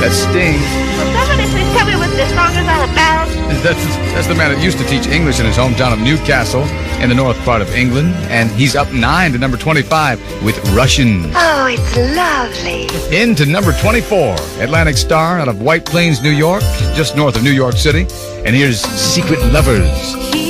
That's Sting. Will somebody please tell me what this song is all about? That's the man that used to teach English in his hometown of Newcastle in the north part of England. And he's up 9 to number 25 with Russian. Oh, it's lovely. Into number 24, Atlantic Star out of White Plains, New York, just north of New York City. And here's Secret Lovers.